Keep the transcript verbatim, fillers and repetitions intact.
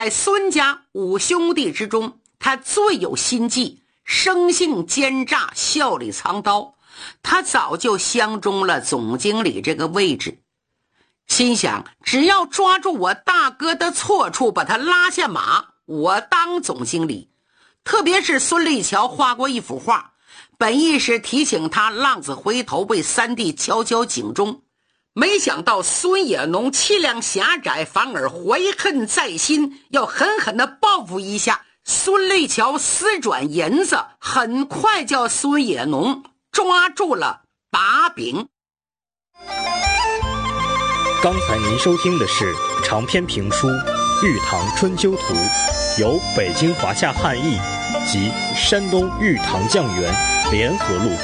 在孙家五兄弟之中，他最有心计，生性奸诈，笑里藏刀。他早就相中了总经理这个位置，心想只要抓住我大哥的错处，把他拉下马，我当总经理。特别是孙立桥画过一幅画，本意是提醒他浪子回头，为三弟敲敲警钟。没想到孙野农气量狭窄，反而怀恨在心，要狠狠地报复一下。孙立桥私转银子，很快叫孙野农抓住了把柄。 刚才您收听的是长篇评书《玉堂春秋图》，由北京华夏汉译及山东玉堂酱园联合录制。